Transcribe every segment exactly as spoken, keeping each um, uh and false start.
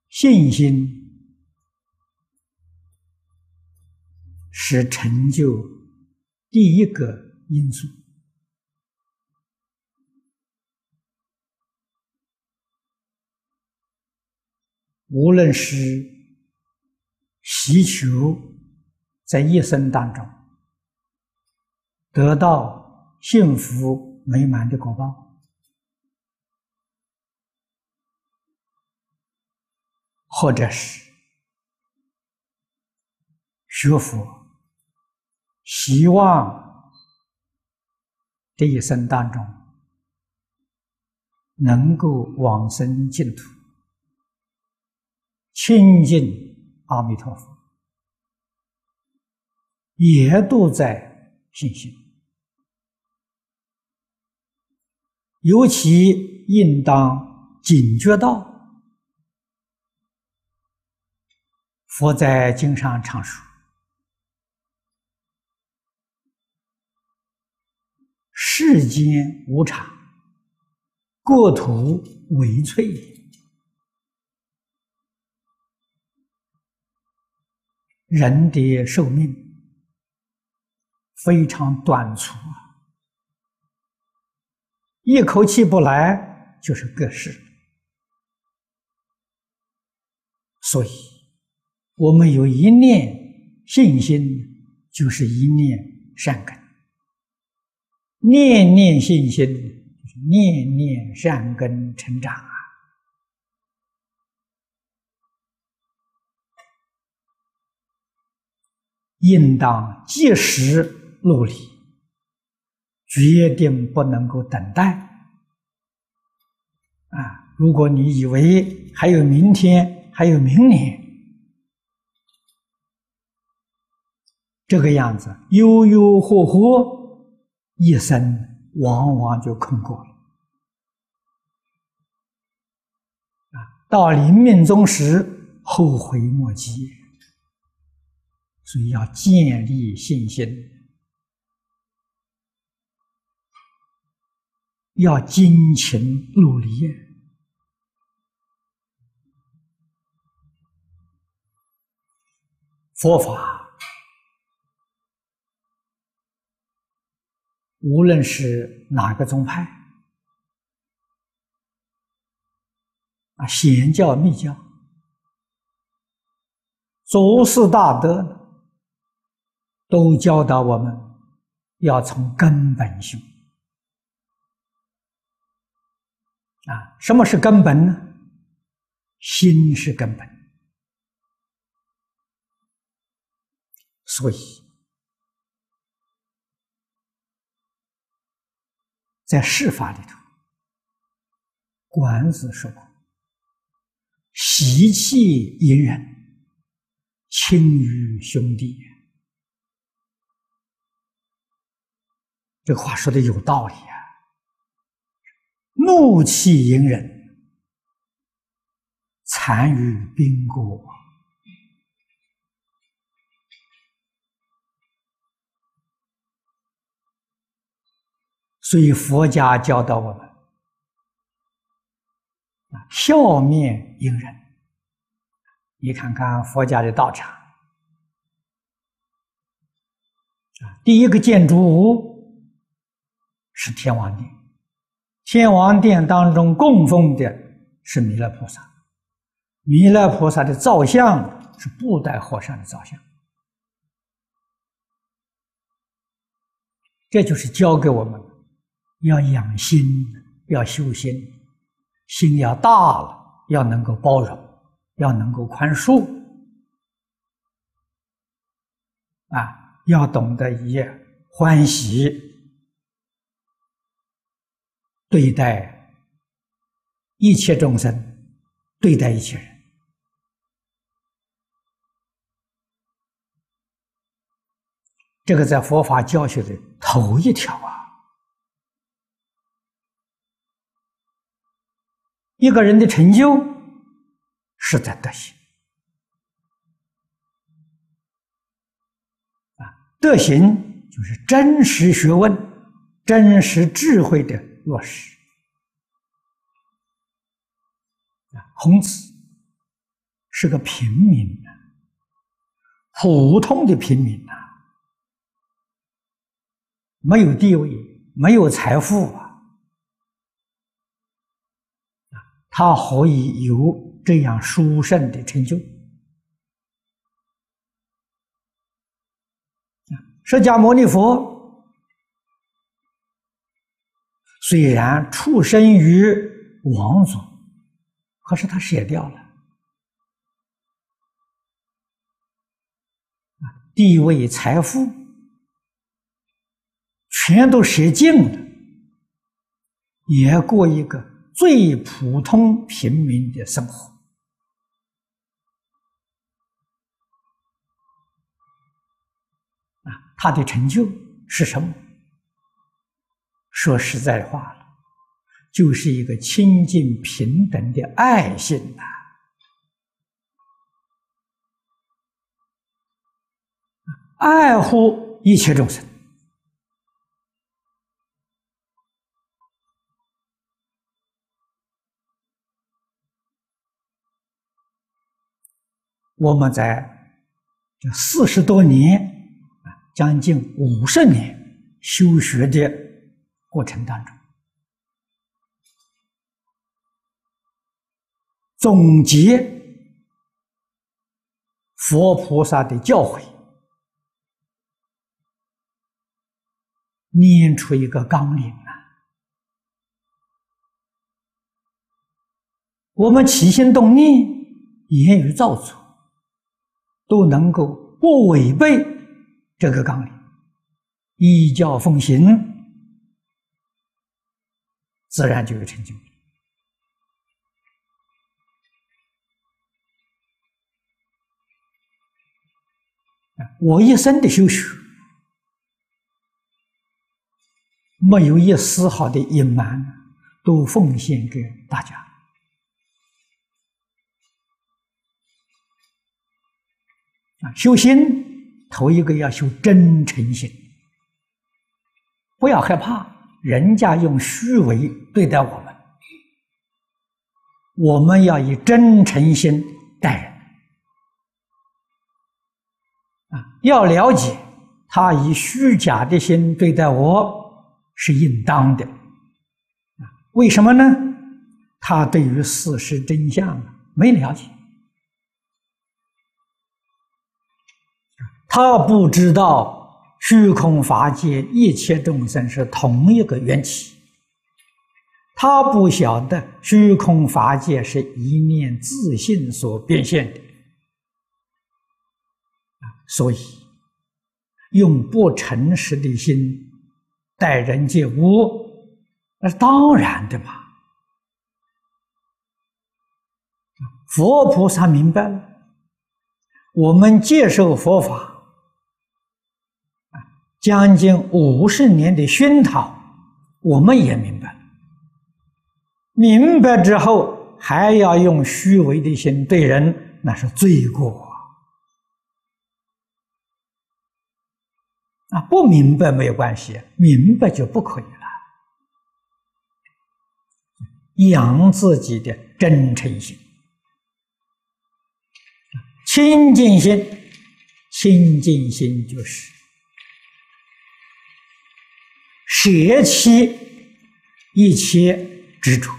信心是成就第一个因素。无论是祈求在一生当中得到幸福美满的果报，或者是学佛希望这一生当中能够往生净土，亲近阿弥陀佛，也都在信心。尤其应当警觉到，佛在经上常说，世间无常，国土危脆也。人的寿命非常短促啊，一口气不来就是个世。所以我们有一念信心，就是一念善根，念念信心就是念念善根成长啊。应当及时努力，决定不能够等待啊！如果你以为还有明天，还有明年，这个样子悠悠活活，一生往往就空过了啊！到临命终时，后悔莫及。所以要建立信心，要精勤努力。佛法无论是哪个宗派啊，显教密教，祖师大德都教导我们要从根本修啊。什么是根本呢？心是根本。所以在释法里头，管子说过，习气隐忍，亲于兄弟。这话说的有道理啊！怒气隐忍，残于宾国。所以佛家教导我们，笑面隐忍。你看看佛家的道场，第一个建筑物是天王殿，天王殿当中供奉的是弥勒菩萨，弥勒菩萨的造像是布袋和尚的造像。这就是教给我们要养心，要修心，心要大了，要能够包容，要能够宽恕啊，要懂得以欢喜对待一切众生，对待一切人。这个在佛法教学的头一条啊。一个人的成就是在德行啊，德行就是真实学问、真实智慧的落实啊。孔子是个平民啊，普通的平民啊，没有地位，没有财富啊，他何以有这样殊胜的成就？释迦牟尼佛虽然出生于王族，可是他舍掉了地位、财富，全都舍尽了，也过一个最普通平民的生活。啊，他的成就是什么？说实在话了，就是一个清净平等的爱心呐、啊。爱护一切众生，我们在这四十多年啊，将近五十年修学的过程当中，总结佛菩萨的教诲，念出一个纲领啊！我们起心动念、言语造作，都能够不违背这个纲领，依教奉行，自然就有成就。我一生的修学，没有一丝毫的隐瞒，都奉献给大家。啊，修心头一个要修真诚心，不要害怕人家用虚伪对待我们，我们要以真诚心待人。啊，要了解他以虚假的心对待我是应当的。啊，为什么呢？他对于事实真相没了解，他不知道虚空法界一切众生是同一个缘起，他不晓得虚空法界是一念自性所变现的。所以用不诚实的心待人接物，那是当然的嘛。佛菩萨明白了，我们接受佛法将近五十年的熏陶，我们也明白了。明白之后还要用虚伪的心对人，那是罪过啊！不明白没有关系，明白就不可以了。养自己的真诚心、清净心。清净心就是舍弃一切执着，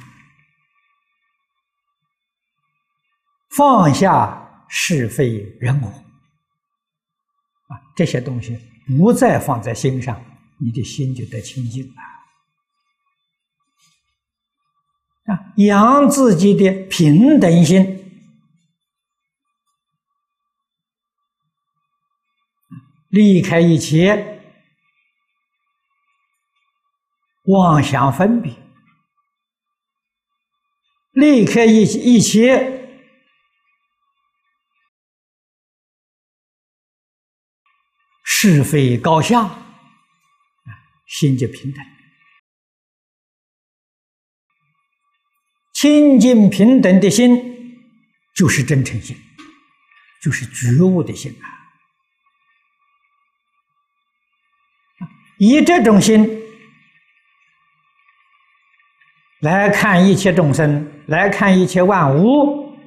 放下是非人我啊，这些东西不再放在心上，你的心就得清净了。啊，养自己的平等心，离开一切妄想分别，离开一一切是非高下，心就平等。清净平等的心，就是真诚心，就是觉悟的心啊！以这种心来看一切众生，来看一切万物，